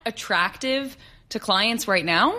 attractive to clients right now?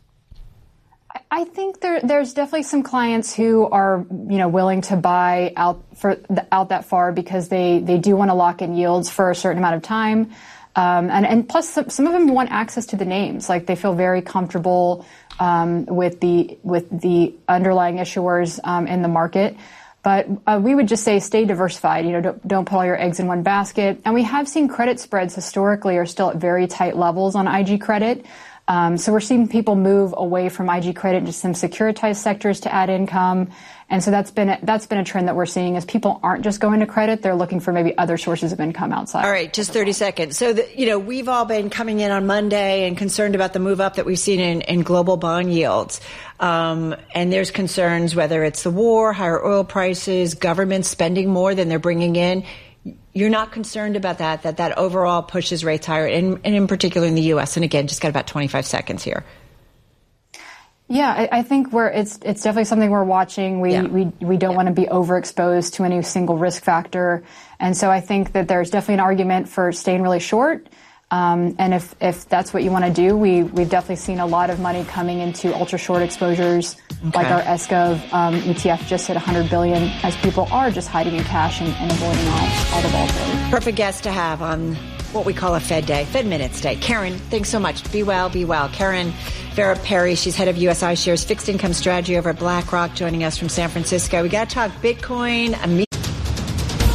I think there's definitely some clients who are, willing to buy out that far because they do want to lock in yields for a certain amount of time. And plus some of them want access to the names. Like they feel very comfortable, with the underlying issuers, in the market. But we would just say stay diversified. Don't put all your eggs in one basket. And we have seen credit spreads historically are still at very tight levels on IG credit. So we're seeing people move away from IG credit into some securitized sectors to add income. And so that's been a trend that we're seeing is people aren't just going to credit. They're looking for maybe other sources of income outside. All right, just 30 seconds. So, we've all been coming in on Monday and concerned about the move up that we've seen in global bond yields. And there's concerns whether it's the war, higher oil prices, government spending more than they're bringing in. You're not concerned about that overall pushes rates higher, and in particular in the U.S. And again, just got about 25 seconds here. Yeah, I think it's definitely something we're watching. We don't want to be overexposed to any single risk factor. And so I think that there's definitely an argument for staying really short. And if that's what you want to do, we've definitely seen a lot of money coming into ultra short exposures, like our SGov ETF just hit $100 billion, as people are just hiding in cash and avoiding all the volatility. Perfect guest to have on what we call a Fed Day, Fed Minutes Day. Karen, thanks so much. Be well, be well. Karen Vera Perry, she's head of USI Shares Fixed Income Strategy over at BlackRock, joining us from San Francisco. We got to talk Bitcoin.